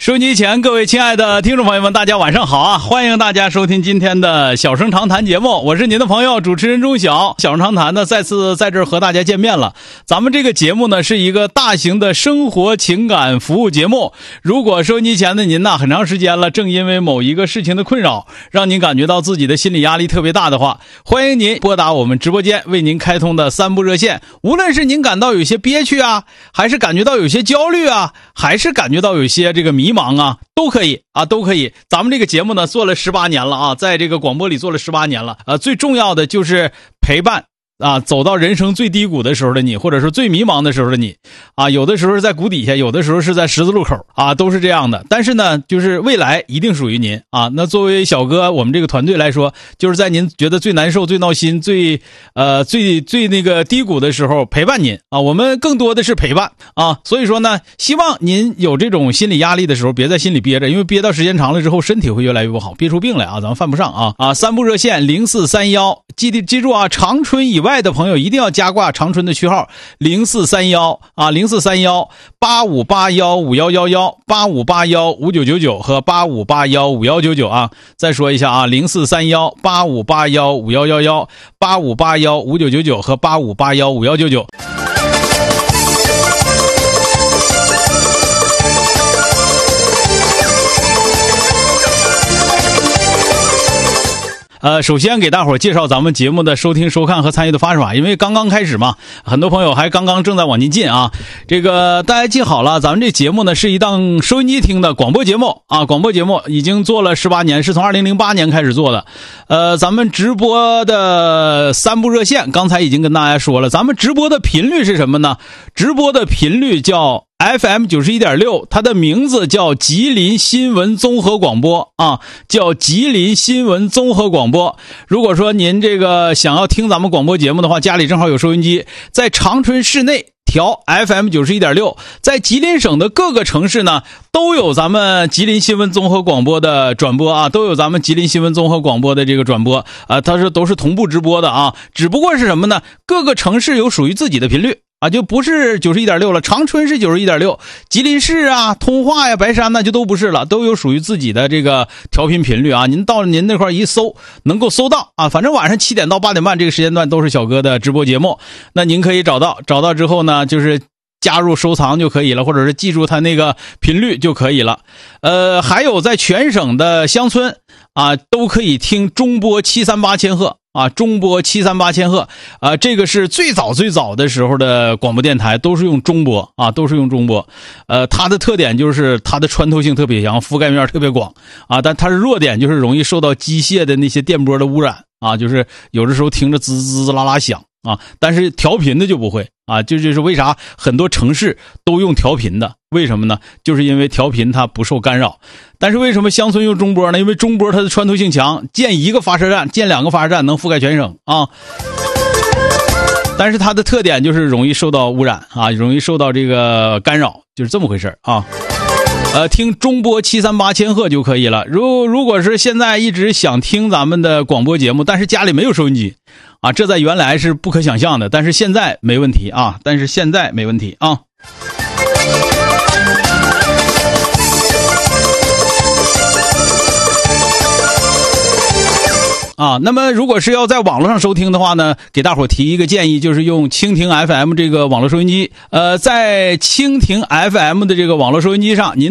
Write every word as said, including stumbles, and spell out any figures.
收音机前各位亲爱的听众朋友们，大家晚上好啊！欢迎大家收听今天的小声长谈节目，我是您的朋友主持人钟晓。小声长谈呢再次在这儿和大家见面了。咱们这个节目呢是一个大型的生活情感服务节目。如果收音机前的您呢很长时间了，正因为某一个事情的困扰，让您感觉到自己的心理压力特别大的话，欢迎您拨打我们直播间为您开通的三部热线。无论是您感到有些憋屈啊，还是感觉到有些焦虑啊，还是感觉到有些这个迷茫啊，都可以啊，都可以。咱们这个节目呢做了十八年了啊，在这个广播里做了十八年了。呃，最重要的就是陪伴啊，走到人生最低谷的时候的你，或者是最迷茫的时候的你啊，有的时候是在谷底下，有的时候是在十字路口啊，都是这样的。但是呢，就是未来一定属于您啊。那作为小哥，我们这个团队来说，就是在您觉得最难受、最闹心、最呃最最那个低谷的时候陪伴您啊。我们更多的是陪伴啊，所以说呢，希望您有这种心理压力的时候，别在心里憋着，因为憋到时间长了之后，身体会越来越不好，憋出病来啊，咱们犯不上啊啊！三部热线零四三一，记得记住啊，长春以外外的朋友一定要加挂长春的区号零四三一啊，零四三一八五八一五一一一八五八一五九九九和八五八一五一九九啊。再说一下啊，零四三一八五八一五一一一八五八一五九九九和八五八一五一九九。呃，首先给大伙儿介绍咱们节目的收听、收看和参与的方式法，因为刚刚开始嘛，很多朋友还刚刚正在往进进啊。这个大家记好了，咱们这节目呢是一档收音机听的广播节目啊，广播节目已经做了十八年，是从二零零八年开始做的。呃，咱们直播的三部热线，刚才已经跟大家说了，咱们直播的频率是什么呢？直播的频率叫F M 九十一点六， 它的名字叫吉林新闻综合广播啊，叫吉林新闻综合广播。如果说您这个想要听咱们广播节目的话，家里正好有收音机，在长春市内调 F M 九十一点六， 在吉林省的各个城市呢都有咱们吉林新闻综合广播的转播啊，都有咱们吉林新闻综合广播的这个转播啊，它是都是同步直播的啊，只不过是什么呢？各个城市有属于自己的频率啊，就不是 九十一点六 了，长春是 九十一点六， 吉林市啊、通化呀、白山呢就都不是了，都有属于自己的这个调频频率啊。您到您那块一搜，能够搜到啊。反正晚上七点到八点半这个时间段都是小哥的直播节目，那您可以找到，找到之后呢，就是加入收藏就可以了，或者是记住它那个频率就可以了。呃，还有在全省的乡村啊，都可以听中波七三八千赫。啊，中波七三八千赫，啊，这个是最早最早的时候的广播电台，都是用中波啊，都是用中波。呃，它的特点就是它的穿透性特别强，覆盖面特别广啊，但它的弱点就是容易受到机械的那些电波的污染啊，就是有的时候听着滋滋啦啦响啊，但是调频的就不会啊，这就是为啥很多城市都用调频的，为什么呢？就是因为调频它不受干扰。但是为什么乡村用中波呢？因为中波它的穿透性强，建一个发射站，建两个发射站能覆盖全省啊。但是它的特点就是容易受到污染啊，容易受到这个干扰，就是这么回事啊。呃，听中波七三八千赫就可以了。如如果是现在一直想听咱们的广播节目，但是家里没有收音机啊，这在原来是不可想象的，但是现在没问题啊，但是现在没问题啊。啊，那么如果是要在网络上收听的话呢，给大伙提一个建议，就是用蜻蜓 F M 这个网络收音机。呃，在蜻蜓 F M 的这个网络收音机上，您